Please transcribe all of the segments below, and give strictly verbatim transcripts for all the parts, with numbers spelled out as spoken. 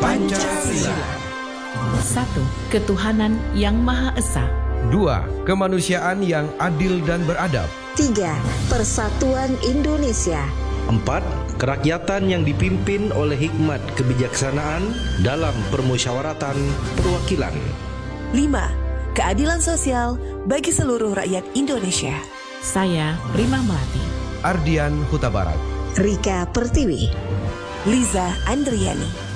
Pancasila. Satu, ketuhanan yang Maha Esa. Dua, kemanusiaan yang adil dan beradab. Tiga, persatuan Indonesia. Empat, kerakyatan yang dipimpin oleh hikmat kebijaksanaan dalam permusyawaratan perwakilan. Lima, keadilan sosial bagi seluruh rakyat Indonesia. Saya Prima Melati. Ardian Huta Barat. Rika Pertiwi. Liza Andriani.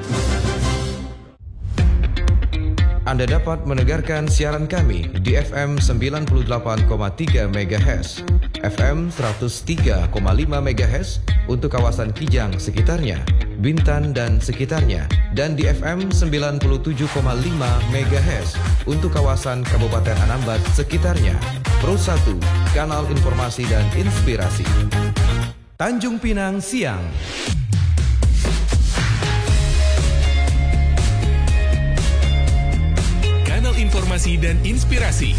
Anda dapat mendengarkan siaran kami di F M sembilan puluh delapan koma tiga MHz, F M seratus tiga koma lima MHz untuk kawasan Kijang sekitarnya, Bintan dan sekitarnya, dan di F M sembilan puluh tujuh koma lima MHz untuk kawasan Kabupaten Anambas sekitarnya. Pro satu, kanal informasi dan inspirasi. Tanjung Pinang Siang. Informasi dan inspirasi.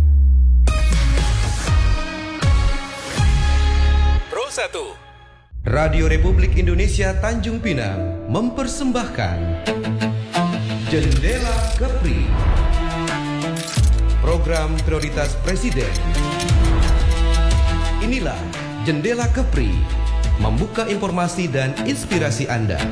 Pro satu. Radio Republik Indonesia Tanjung Pinang mempersembahkan Jendela Kepri, program prioritas Presiden. Inilah Jendela Kepri, membuka informasi dan inspirasi Anda.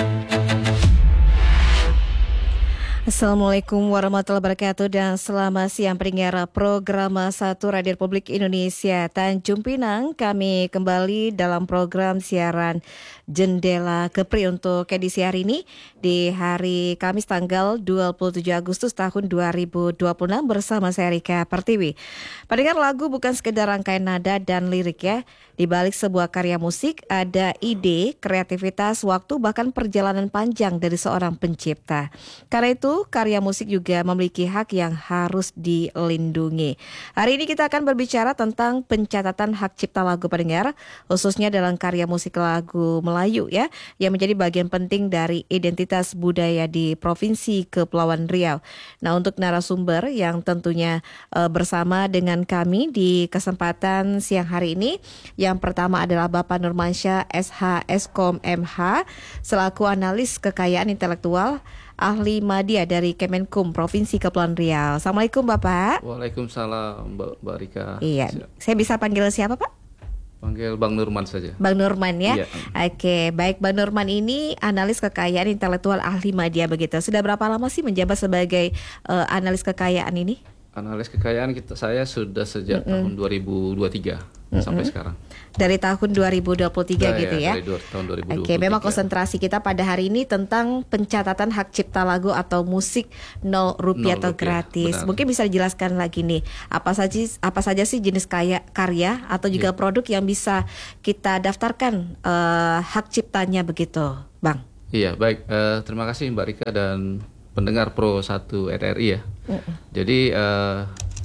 Assalamualaikum warahmatullahi wabarakatuh dan selamat siang pendengar program satu Radio Republik Indonesia Tanjung Pinang. Kami kembali dalam program siaran Jendela Kepri untuk edisi hari ini di hari Kamis tanggal dua puluh tujuh Agustus tahun dua ribu dua puluh enam bersama saya Rika Pertiwi. Pendengar, lagu bukan sekedar rangkaian nada dan lirik ya. Di balik sebuah karya musik ada ide, kreativitas, waktu, bahkan perjalanan panjang dari seorang pencipta. Karena itu, karya musik juga memiliki hak yang harus dilindungi. Hari ini kita akan berbicara tentang pencatatan hak cipta lagu pendengar, khususnya dalam karya musik lagu Melayu ya, yang menjadi bagian penting dari identitas budaya di Provinsi Kepulauan Riau. Nah, untuk narasumber yang tentunya e, bersama dengan kami di kesempatan siang hari ini, yang pertama adalah Bapak Nurmansyah S H Eskom M H selaku analis kekayaan intelektual, ahli media dari Kemenkum Provinsi Kepulauan Riau. Assalamualaikum Bapak. Waalaikumsalam Mbak, Mbak Rika. Iya, saya bisa panggil siapa Pak? Panggil Bang Nurman saja. Bang Nurman ya. Iya. Oke, baik Bang Nurman ini analis kekayaan intelektual, ahli media begitu. Sudah berapa lama sih menjabat sebagai uh, analis kekayaan ini? Analis kekayaan kita saya sudah sejak mm-hmm. tahun dua ribu dua puluh tiga mm-hmm. sampai sekarang. Dari tahun dua ribu dua puluh tiga nah, gitu ya. ya? Dari dua, tahun dua ribu dua puluh tiga. Oke, memang konsentrasi kita pada hari ini tentang pencatatan hak cipta lagu atau musik nol rupiah atau gratis. Benar. Mungkin bisa dijelaskan lagi nih, apa saja apa saja sih jenis kaya, karya atau juga yeah. produk yang bisa kita daftarkan uh, hak ciptanya begitu, Bang? Iya, baik. Uh, terima kasih Mbak Rika dan pendengar Pro satu R R I ya. Mm-mm. Jadi uh,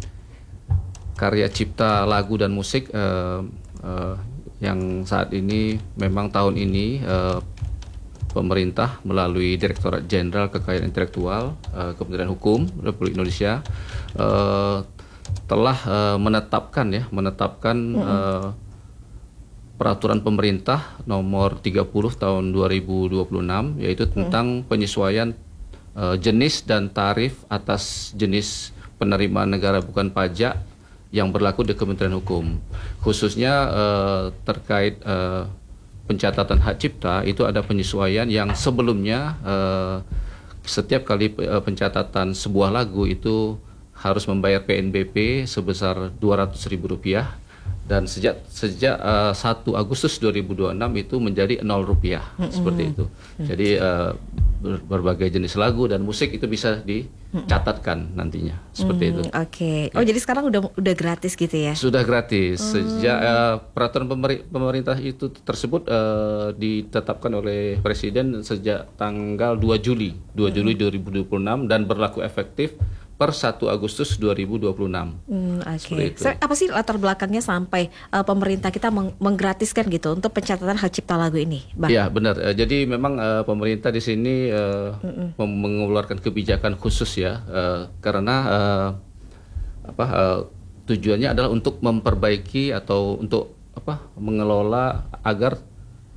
karya cipta lagu dan musik uh, uh, yang saat ini memang tahun ini uh, pemerintah melalui Direktorat Jenderal Kekayaan Intelektual uh, Kementerian Hukum Republik Indonesia uh, telah uh, menetapkan ya menetapkan uh, peraturan pemerintah nomor tiga puluh tahun dua ribu dua puluh enam yaitu tentang penyesuaian Uh, jenis dan tarif atas jenis penerimaan negara bukan pajak yang berlaku di Kementerian Hukum, khususnya uh, terkait uh, pencatatan hak cipta. Itu ada penyesuaian yang sebelumnya uh, setiap kali uh, pencatatan sebuah lagu itu harus membayar P N B P sebesar dua ratus ribu rupiah, dan sejak sejak uh, satu Agustus dua ribu dua puluh enam itu menjadi nol rupiah. Mm-hmm. Seperti itu. Mm-hmm. Jadi uh, berbagai jenis lagu dan musik itu bisa dicatatkan nantinya seperti hmm, itu. Oke. Okay. Oh ya. Jadi sekarang udah udah gratis gitu ya? Sudah gratis. Hmm. Sejak uh, peraturan pemeri- pemerintah itu tersebut uh, ditetapkan oleh Presiden sejak tanggal dua Juli Juli dua ribu dua puluh enam dan berlaku efektif per satu Agustus dua ribu dua puluh enam. Hmm, Oke. Okay. Apa sih latar belakangnya sampai uh, pemerintah kita meng- menggratiskan gitu untuk pencatatan hak cipta lagu ini, Bang? Iya benar. Uh, jadi memang uh, pemerintah di sini uh, mengeluarkan kebijakan khusus ya, uh, karena uh, apa uh, tujuannya adalah untuk memperbaiki atau untuk apa mengelola agar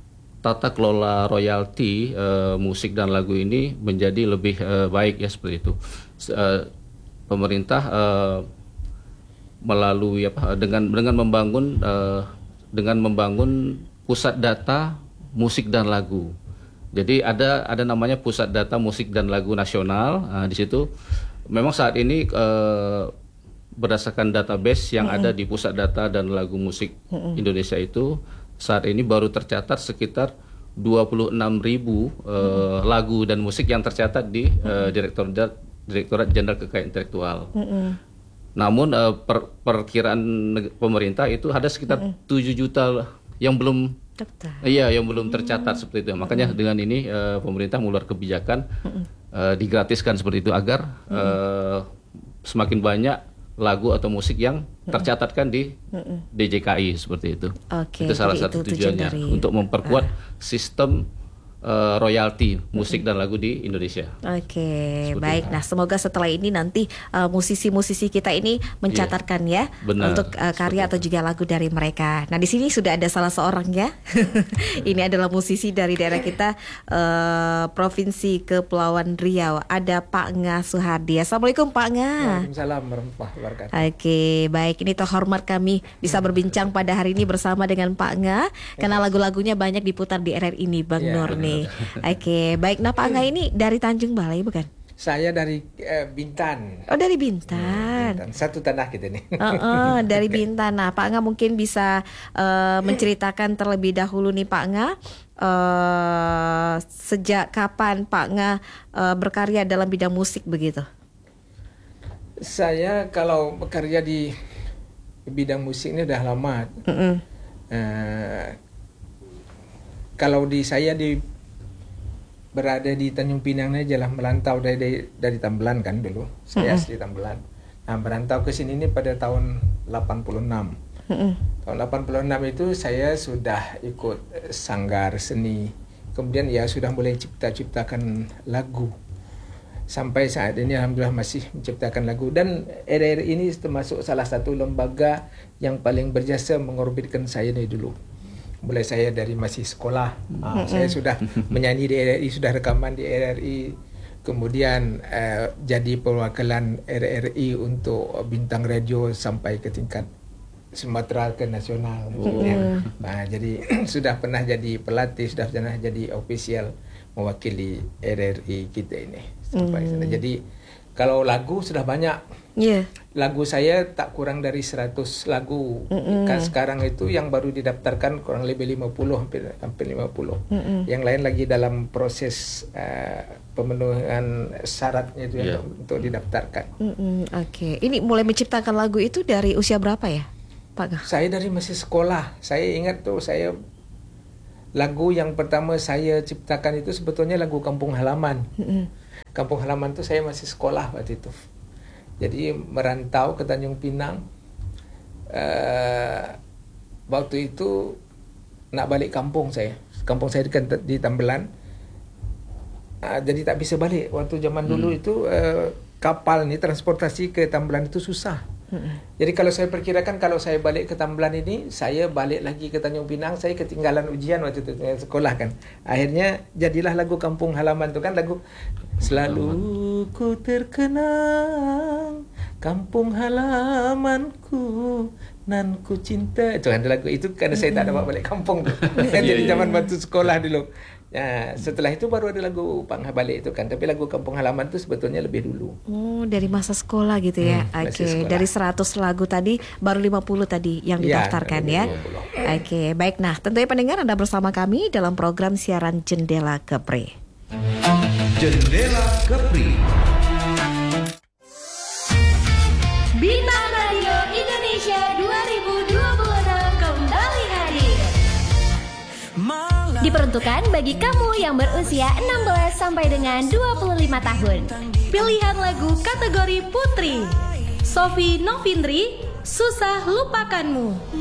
tata kelola royalti uh, musik dan lagu ini menjadi lebih uh, baik ya seperti itu. Uh, pemerintah uh, melalui apa dengan dengan membangun uh, dengan membangun pusat data musik dan lagu. Jadi ada ada namanya pusat data musik dan lagu nasional. Uh, di situ memang saat ini uh, berdasarkan database yang mm-hmm. ada di pusat data dan lagu musik mm-hmm. Indonesia itu saat ini baru tercatat sekitar dua puluh enam ribu uh, mm-hmm. lagu dan musik yang tercatat di uh, Direktorat Direktorat Jenderal Kekayaan Intelektual. Mm-hmm. Namun uh, per, perkiraan pemerintah itu ada sekitar mm-hmm. tujuh juta yang belum Daftar. Iya, yang belum tercatat mm-hmm. seperti itu. Makanya mm-hmm. dengan ini uh, pemerintah mengeluarkan kebijakan mm-hmm. uh, digratiskan seperti itu agar mm-hmm. uh, semakin banyak lagu atau musik yang tercatatkan di mm-mm. D J K I seperti itu. Oke, itu salah satu itu tujuannya dari... untuk memperkuat ah. sistem uh, royalti musik mm-mm. dan lagu di Indonesia. Oke, seperti baik. Itu. Nah, semoga setelah ini nanti uh, musisi-musisi kita ini mencatatkan yeah. ya Benar, untuk uh, karya atau juga lagu dari mereka. Nah, di sini sudah ada salah seorang ya. Ini adalah musisi dari daerah kita uh, Provinsi Kepulauan Riau. Ada Pak Nga Suhardi. Assalamualaikum Pak Nga. Waalaikumsalam warahmatullahi wabarakatuh. Oke, baik. Ini terhormat kami bisa berbincang pada hari ini bersama dengan Pak Nga karena lagu-lagunya banyak diputar di R R I ini, Bang yeah. Nur nih. Oke, baik. Nah Pak Nga ini dari Tanjung Balai bukan? Saya dari uh, Bintan. Oh dari Bintan. Bintan. Satu tanah kita nih. Uh, uh, dari Bintan. Nah Pak Nga mungkin bisa uh, menceritakan terlebih dahulu nih Pak Nga. Uh, sejak kapan Pak Nga uh, berkarya dalam bidang musik begitu? Saya kalau bekerja di bidang musik ini udah lama. Mm-hmm. Uh, kalau di saya di berada di Tanjung Pinang aja lah, melantau dari dari, dari Tambelan kan dulu. Saya mm-hmm. asli Tambelan. Nah, merantau ke sini ini pada tahun delapan puluh enam. Mm-hmm. Tahun delapan puluh enam itu saya sudah ikut sanggar seni. Kemudian ya sudah mulai cipta-ciptakan lagu. Sampai saat ini alhamdulillah masih menciptakan lagu, dan R R I ini termasuk salah satu lembaga yang paling berjasa mengorbitkan saya dari dulu. Mulai saya dari masih sekolah, mm-hmm. uh, saya sudah menyanyi di R R I, sudah rekaman di R R I, kemudian uh, jadi perwakilan R R I untuk bintang radio sampai ke tingkat Sumatera ke nasional. Mm-hmm. Nah, jadi sudah pernah jadi pelatih, sudah pernah jadi official mewakili R R I kita ini sampai mm. sana. Jadi kalau lagu sudah banyak. Yeah. Lagu saya tak kurang dari seratus lagu. Mm-mm. Kan sekarang itu yang baru didaftarkan kurang lebih lima puluh, hampir hampir lima puluh. Mm-mm. Yang lain lagi dalam proses uh, pemenuhan syaratnya itu yeah. untuk, untuk didaftarkan. Oke, okay. Ini mulai menciptakan lagu itu dari usia berapa ya, Pak? Saya dari masih sekolah. Saya ingat tuh saya lagu yang pertama saya ciptakan itu sebetulnya lagu Kampung Halaman. Mm-mm. Kampung Halaman tuh saya masih sekolah waktu itu. Jadi merantau ke Tanjung Pinang, uh, waktu itu nak balik kampung saya, kampung saya di, di Tambelan, uh, jadi tak bisa balik. Waktu zaman hmm. dulu itu uh, kapal ni transportasi ke Tambelan itu susah. Hmm. Jadi kalau saya perkirakan kalau saya balik ke Tambelan ini, saya balik lagi ke Tanjung Pinang, saya ketinggalan ujian waktu itu sekolah kan. Akhirnya jadilah lagu Kampung Halaman itu kan lagu selalu ku terkenang kampung halamanku nan ku cinta. Itu kan lagu itu karena saya tak dapat balik kampung tuh. Jadi zaman waktu sekolah dulu. Ya, setelah itu baru ada lagu Pangha Balik itu kan. Tapi lagu Kampung Halaman itu sebetulnya lebih dulu. Oh, dari masa sekolah gitu ya. Hmm, Oke, okay. Dari seratus lagu tadi baru lima puluh tadi yang didaftarkan ya. ya. Oke, okay. Baik. Nah, tentunya pendengar Anda bersama kami dalam program siaran Jendela Kepri. Jendela Kepri. Bintang Radio Indonesia dua ribu dua puluh enam kembali hadir. Diperuntukkan bagi kamu yang berusia enam belas sampai dengan dua puluh lima tahun. Pilihan lagu kategori Putri, Sofi Novindri, Susah Lupakanmu.